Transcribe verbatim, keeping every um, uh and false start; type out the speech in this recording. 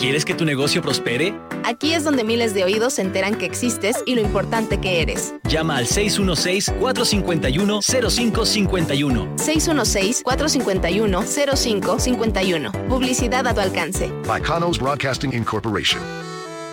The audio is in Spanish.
¿Quieres que tu negocio prospere? Aquí es donde miles de oídos se enteran que existes y lo importante que eres. Llama al seis uno seis, cuatro cinco uno, cero cinco cinco uno. seis uno seis, cuatro cinco uno, cero cinco cinco uno. Publicidad a tu alcance. By Kanos Broadcasting Incorporation.